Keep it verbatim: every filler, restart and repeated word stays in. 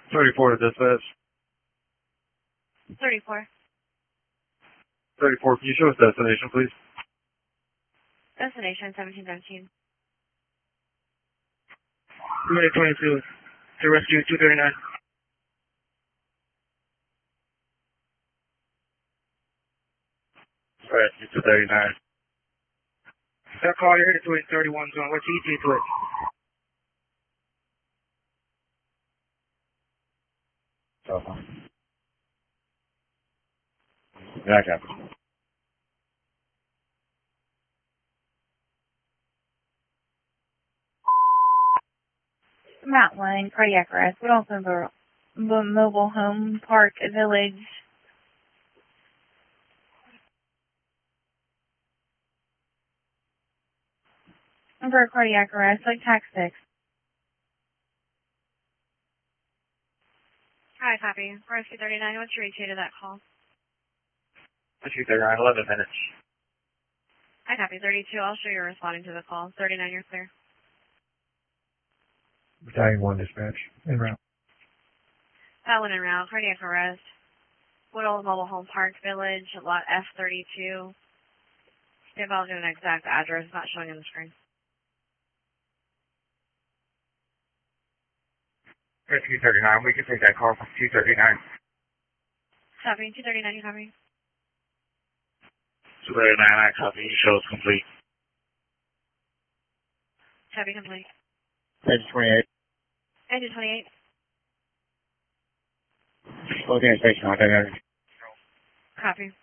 thirty-four to dispatch. thirty-four. thirty-four, can you show us destination, please? Destination seventeen seventeen. Unit twenty-two, to rescue two thirty-nine. Rescue two thirty-nine. That call, you're headed to a thirty-one zone. What's E T to it? Cell phone. Yeah, Captain. Mount Line, cardiac arrest, but also the the mobile home park village. For cardiac arrest, like tax six. Hi, copy. Rescue thirty-nine, what's your E T to that call? Rescue thirty-nine, eleven minutes. Hi, copy. thirty-two, I'll show you're responding to the call. thirty-nine, you're clear. Battalion one dispatch. En route. That one en route. Cardiac arrest. Woodall Mobile Home Park Village, lot F thirty-two. See if I'll get an exact address. It's not showing on the screen. Rescue thirty-nine, we can take that call from two thirty-nine. Copy. two thirty-nine, you copy? two thirty-nine, I copy. Show is complete. Copy complete. Engine twenty-eight. Engine twenty-eight. Looking at station, I think. Copy.